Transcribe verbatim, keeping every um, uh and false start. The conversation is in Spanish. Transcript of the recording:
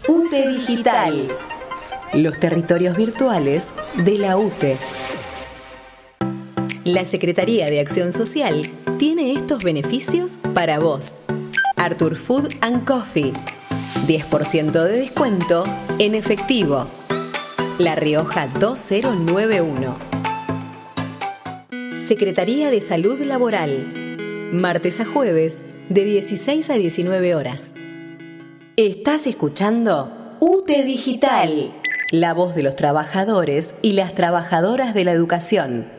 U T E Digital. Los territorios virtuales de la U T E. La Secretaría de Acción Social tiene estos beneficios para vos. Artur Food and Coffee. diez por ciento de descuento en efectivo. La Rioja dos cero nueve uno. Secretaría de Salud Laboral. Martes a jueves de dieciséis a diecinueve horas. Estás escuchando U T E Digital, la voz de los trabajadores y las trabajadoras de la educación.